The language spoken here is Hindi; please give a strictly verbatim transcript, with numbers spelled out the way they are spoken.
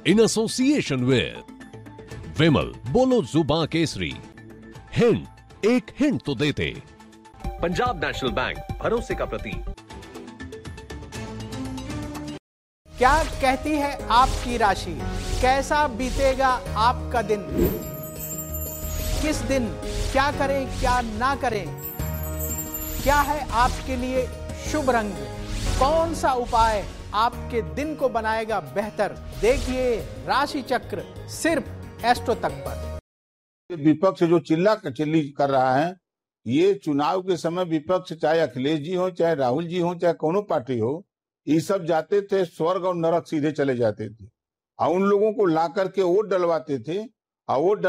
in association with विमल, बोलो जुबां केसरी। हिंट, एक हिंट तो देते। पंजाब नेशनल बैंक, भरोसे का प्रतीक। क्या कहती है आपकी राशि? कैसा बीतेगा आपका दिन? किस दिन क्या करें क्या ना करें? क्या है आपके लिए शुभ रंग? कौन सा उपाय आपके दिन को बनाएगा बेहतर? देखिए राशि चक्र सिर्फ एस्ट्रो तक पर। विपक्ष जो चिल्ला चिल्ली कर रहा है, ये चुनाव के समय विपक्ष चाहे अखिलेश जी हो, चाहे राहुल जी हो, चाहे कोनो पार्टी हो, ये सब जाते थे स्वर्ग और नरक सीधे चले जाते थे और उन लोगों को ला करके वोट डलवाते थे और वोट